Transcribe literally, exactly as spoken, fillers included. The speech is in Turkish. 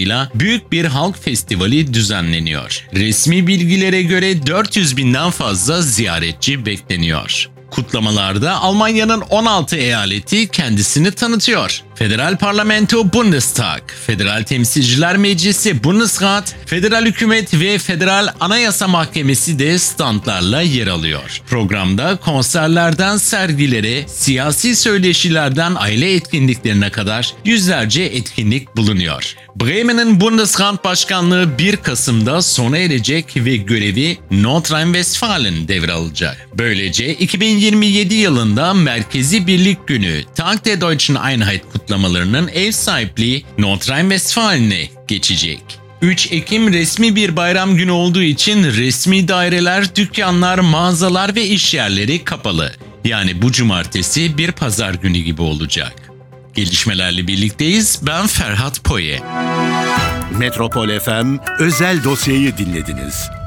büyük bir halk festivali düzenleniyor. Resmi bilgilere göre dört yüz binden fazla ziyaretçi bekleniyor. Kutlamalarda Almanya'nın on altı eyaleti kendisini tanıtıyor. Federal Parlamento Bundestag, Federal Temsilciler Meclisi Bundesrat, Federal Hükümet ve Federal Anayasa Mahkemesi de standlarla yer alıyor. Programda konserlerden sergilere, siyasi söyleşilerden aile etkinliklerine kadar yüzlerce etkinlik bulunuyor. Bremen'in Bundesrat Başkanlığı bir Kasım'da sona erecek ve görevi Nordrhein-Westfalen devralacak. Böylece iki bin yirmi yedi yılında Merkezi Birlik Günü Tag der Deutschen Einheit kutlamalarının ev sahipliği Nordrhein-Westfalen'e geçecek. üç Ekim resmi bir bayram günü olduğu için resmi daireler, dükkanlar, mağazalar ve iş yerleri kapalı. Yani bu cumartesi bir pazar günü gibi olacak. Gelişmelerle birlikteyiz. Ben Ferhat Poye. Metropol F M özel dosyayı dinlediniz.